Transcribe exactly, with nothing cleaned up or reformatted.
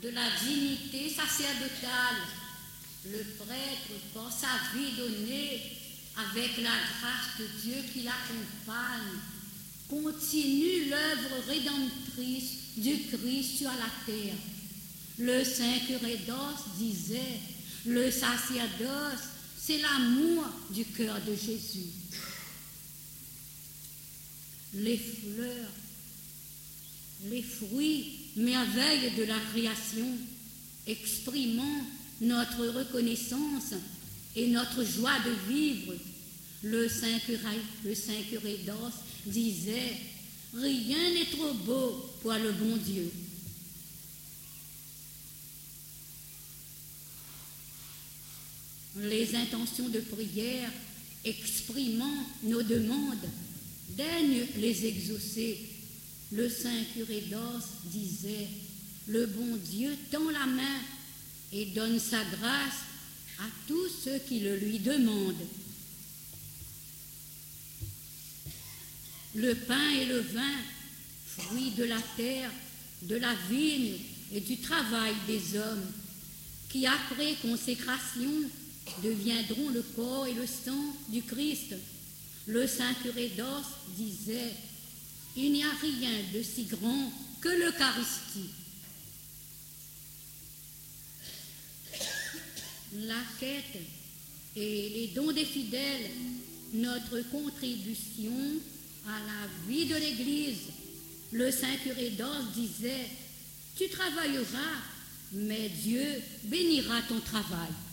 de la dignité sacerdotale, le prêtre, par sa vie donnée, avec la grâce de Dieu qui l'accompagne, continue l'œuvre rédemptrice du Christ sur la terre. Le saint curé d'Ors disait, le sacerdoce, c'est l'amour du cœur de Jésus. Les fleurs, les fruits, merveilles de la création, exprimant notre reconnaissance et notre joie de vivre, le saint curé, le saint curé d'Ors disait, rien n'est trop beau pour le bon Dieu. Les intentions de prière exprimant nos demandes, daigne les exaucer. Le saint curé d'Ors disait, le bon Dieu tend la main et donne sa grâce à tous ceux qui le lui demandent. Le pain et le vin, fruits de la terre, de la vigne et du travail des hommes, qui après consécration deviendront le corps et le sang du Christ. Le saint curé d'Ors disait, il n'y a rien de si grand que l'Eucharistie. La quête et les dons des fidèles, notre contribution à la vie de l'Église. Le saint curé d'Ors disait, tu travailleras, mais Dieu bénira ton travail.